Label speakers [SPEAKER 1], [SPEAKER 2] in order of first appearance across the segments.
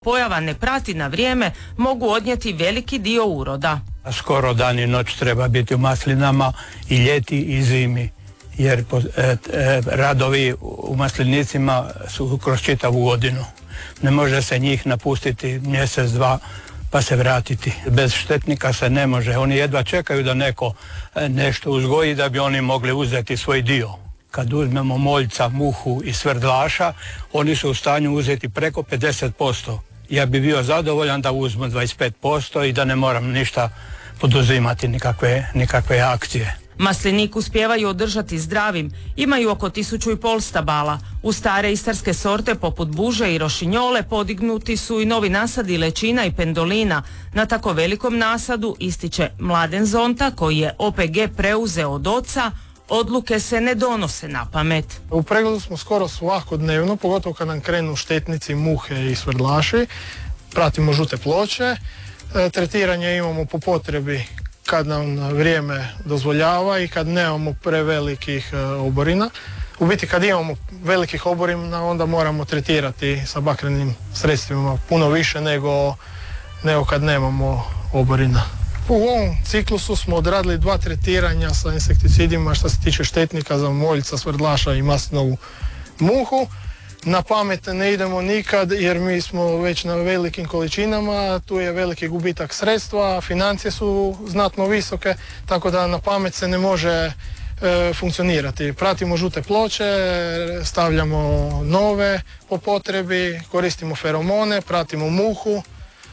[SPEAKER 1] pojava ne prati na vrijeme, mogu odnijeti veliki dio uroda.
[SPEAKER 2] Skoro dan i noć treba biti u maslinama i ljeti i zimi, jer radovi u maslinicima su kroz čitavu godinu. Ne može se njih napustiti mjesec, dva pa se vratiti. Bez štetnika se ne može. Oni jedva čekaju da neko nešto uzgoji da bi oni mogli uzeti svoj dio. Kad uzmemo moljca, muhu i svrdlaša, oni su u stanju uzeti preko 50%. Ja bi bio zadovoljan da uzmu 25% i da ne moram ništa poduzimati, nikakve akcije.
[SPEAKER 1] Maslinik uspijevaju održati zdravim, imaju oko 1500 stabala. U stare istarske sorte poput buže i rošinjole podignuti su i novi nasadi lečina i pendolina. Na tako velikom nasadu, ističe Mladen Zonta, koji je OPG preuzeo od oca, odluke se ne donose na pamet.
[SPEAKER 3] U pregledu smo skoro svakodnevno, pogotovo kad nam krenu štetnici, muhe i svrdlaši. Pratimo žute ploče, tretiranje imamo po potrebi kad nam vrijeme dozvoljava i kad nemamo prevelikih oborina. U biti kad imamo velikih oborina onda moramo tretirati sa bakrenim sredstvima puno više nego kad nemamo oborina. U ovom ciklusu smo odradili 2 tretiranja sa insekticidima što se tiče štetnika za moljca, svrdlaša i maslinovu muhu. Na pamet ne idemo nikad jer mi smo već na velikim količinama, tu je veliki gubitak sredstva, financije su znatno visoke, tako da na pamet se ne može funkcionirati. Pratimo žute ploče, stavljamo nove po potrebi, koristimo feromone, pratimo muhu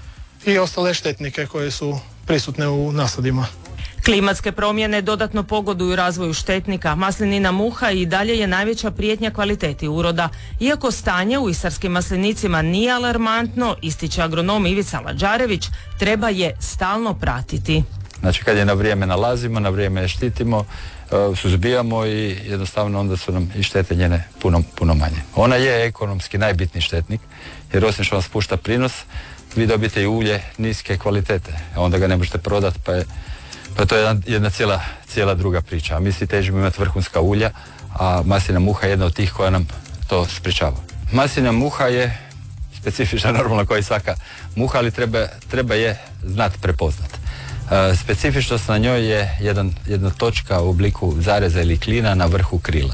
[SPEAKER 3] i ostale štetnike koje su prisutne u nasadima.
[SPEAKER 1] Klimatske promjene dodatno pogoduju razvoju štetnika. Maslinina muha i dalje je najveća prijetnja kvaliteti uroda. Iako stanje u istarskim maslinicima nije alarmantno, ističe agronom Ivica Lađarević, treba je stalno pratiti.
[SPEAKER 4] Znači kad je na vrijeme nalazimo, na vrijeme je štitimo, suzbijamo i jednostavno onda su nam i štete njene puno manje. Ona je ekonomski najbitniji štetnik jer osim što vam spušta prinos, vi dobijete i ulje niske kvalitete, a onda ga ne možete prodati pa to je jedna cijela druga priča. A mi svi težimo imati vrhunska ulja, a maslina muha je jedna od tih koja nam to sprečava. Maslina muha je specifična normalno kao i svaka muha, ali treba je znati prepoznat. Specifičnost na njoj je jedna točka u obliku zareza ili klina na vrhu krila.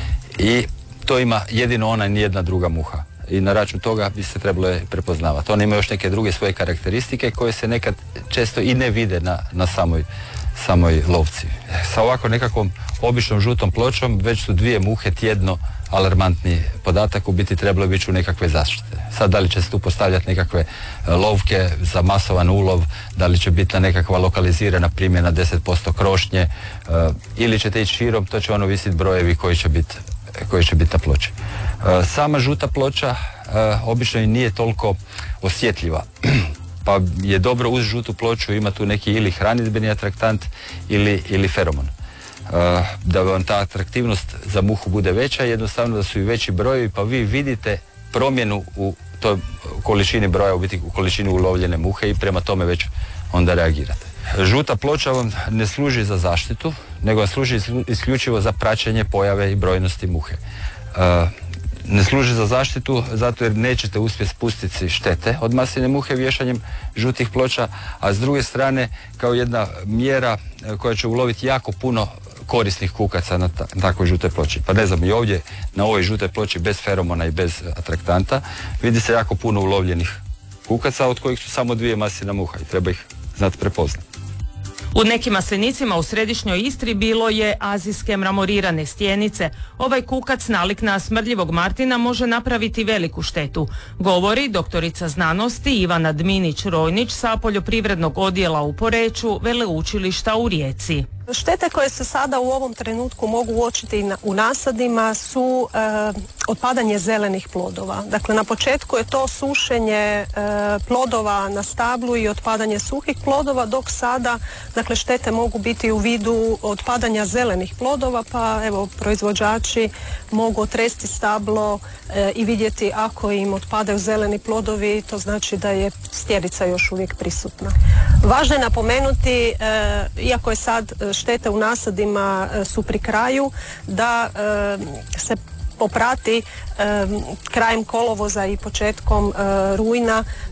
[SPEAKER 4] I to ima jedino ona i nijedna druga muha. I na račun toga bi se trebalo prepoznavati. Ona ima još neke druge svoje karakteristike koje se nekad često i ne vide na samoj lovci. Sa ovako nekakvom običnom žutom pločom već su 2 muhe tjedno alarmantni podatak, u biti trebalo biti u nekakve zaštite. Sad da li će se tu postavljati nekakve lovke za masovan ulov, da li će biti nekakva lokalizirana primjena 10% krošnje ili ćete ići širom, to će ono visiti brojevi koji će biti na ploči. Sama žuta ploča obično i nije toliko osjetljiva, pa je dobro uz žutu ploču ima tu neki ili hranidbeni atraktant ili feromon. Da vam ta atraktivnost za muhu bude veća, jednostavno da su i veći brojevi, pa vi vidite promjenu u toj količini broja, u biti u količini ulovljene muhe i prema tome već onda reagirate. Žuta ploča vam ne služi za zaštitu, nego vam služi isključivo za praćenje pojave i brojnosti muhe. Ne služi za zaštitu zato jer nećete uspjeti spustiti štete od masline muhe vješanjem žutih ploča, a s druge strane kao jedna mjera koja će uloviti jako puno korisnih kukaca na takvoj žutoj ploči. Pa ne znam, i ovdje na ovoj žutoj ploči bez feromona i bez atraktanta vidi se jako puno ulovljenih kukaca od kojih su samo 2 maslina muha i treba ih znati prepoznati.
[SPEAKER 1] U nekim maslinicima u središnjoj Istri bilo je azijske mramorirane stjenice. Ovaj kukac nalik na smrdljivog martina može napraviti veliku štetu, govori doktorica znanosti Ivana Dminić-Rojnić sa poljoprivrednog odjela u Poreču Veleučilišta u Rijeci.
[SPEAKER 5] Štete koje se sada u ovom trenutku mogu uočiti u nasadima su otpadanje zelenih plodova. Dakle, na početku je to sušenje plodova na stablu i otpadanje suhih plodova, dok sada štete mogu biti u vidu otpadanja zelenih plodova, pa evo proizvođači mogu otresti stablo i vidjeti ako im otpadaju zeleni plodovi, to znači da je stjerica još uvijek prisutna. Važno je napomenuti, iako je sad štete u nasadima su pri kraju, da se poprati krajem kolovoza i početkom rujna